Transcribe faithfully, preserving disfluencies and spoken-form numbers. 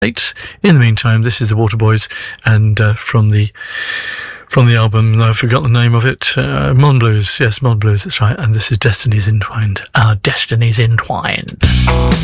In the meantime, this is the Waterboys, and uh, from the from the album, I forgot the name of it, uh, Mon Blues, yes, Mon Blues, that's right, and this is Destinies Entwined, Our Destinies Entwined.